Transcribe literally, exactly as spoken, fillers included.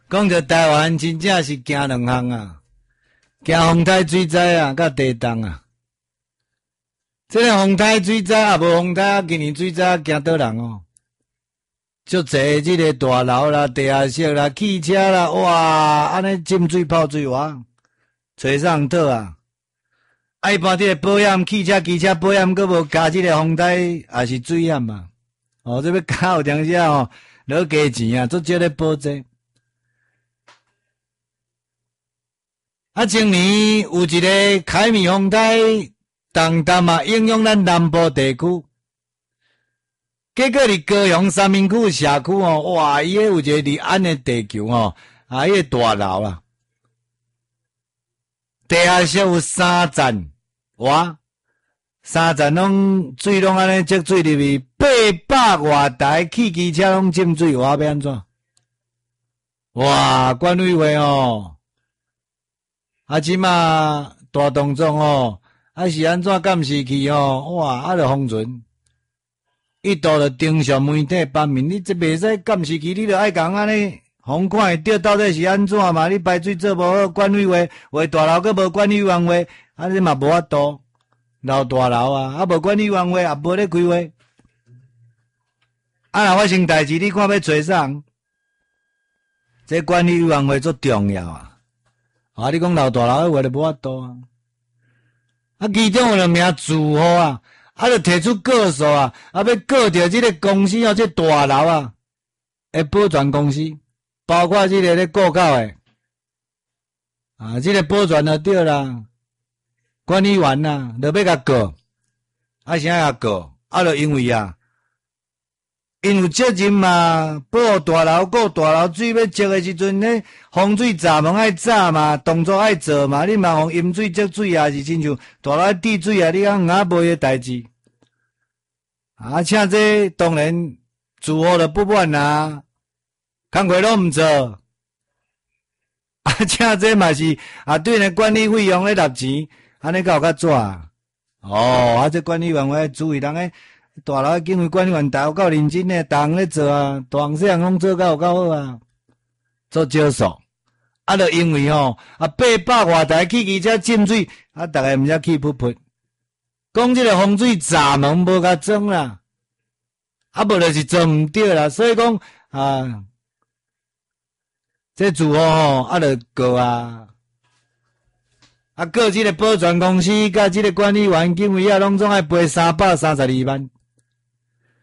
讲着台湾真正是惊两项啊，惊风台水灾啊，甲地动啊。这个风台水灾啊，无风台啊，今年水灾惊倒人哦。足侪即个大楼啦、地下室啦、汽车啦，哇，安尼浸水泡水哇，找上套啊！啊，一般即个保险、汽车、机车保险，佫无加即个风台，也是水险嘛。哦，这要加有当时啊，哦，落加钱啊，足少咧保这。啊，前年有一个凯米风台，重担嘛影响咱南部地区。结果伫高雄三明区社区哦，哇，伊迄有一个离岸的地球哦，啊，迄个大楼啊，地下室有三层，哇，三层拢水拢安尼积水入去，八百外台汽机车拢浸水，哇，要安怎？哇，管委会哦，啊，即马大动作哦，啊是安怎监视器哦，哇，啊，着封存。伊度着登上媒体版面，你这袂使监视器，你着爱讲安尼，互看会着到底是安怎嘛？你排水做无好，管委会话大楼佫无管理员会，啊你嘛无法度闹大楼啊，啊无管理员会也无咧开会，啊若发生代志，你看要找啥？这管理员会足重要啊！啊，你讲闹大楼，话就无法度啊！啊，其中有个名住户啊。啊，就提出告诉啊，啊，要告着即个公司哦，即大楼啊，诶，保全公司，包括即个咧过口诶，啊，即个保全就对啦，管理员呐，就要甲告，啊，啥甲告？啊，就因为啊，因有责任嘛，保护大楼、顾大楼水要积诶时阵咧，风水闸门爱早嘛，动作爱做嘛，你嘛互饮水积水啊，是亲像大楼滴水啊，你讲硬无迄代志。啊，请这当然住户就不满啦，工课拢毋做，啊，请这嘛是啊，对呢管理费用咧纳钱，安尼才有较拽。哦，啊，这管理员会注意人诶，大楼因为管理员大有够认真诶，逐项咧做啊，大项细项拢做到有够好啊，做少数。啊，就因为吼啊，八百外台汽机车浸水，啊，逐个毋则气噗噗。讲即个风水闸门无甲装啦，啊无就是做毋对啦，所以讲啊，这住户吼啊就告啊，啊告即个保全公司甲即个管理员，因为啊拢总爱赔三百三十二万，